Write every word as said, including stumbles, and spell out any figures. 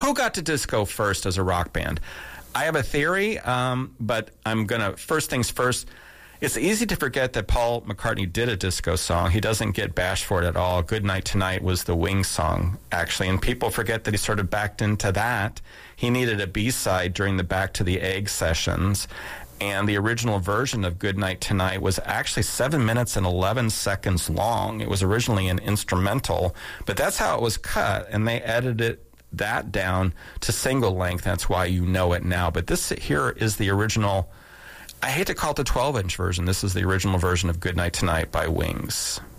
who got to disco first as a rock band? I have a theory, um, but I'm going to, first things first, it's easy to forget that Paul McCartney did a disco song. He doesn't get bashed for it at all. Good Night Tonight was the Wings song, actually, and people forget that he sort of backed into that. He needed a B-side during the Back to the Egg sessions, and the original version of Good Night Tonight was actually seven minutes and eleven seconds long. It was originally an instrumental, but that's how it was cut, and they edited that down to single length. That's why you know it now. But this here is the original. I hate to call it the twelve-inch version. This is the original version of Good Night Tonight by Wings.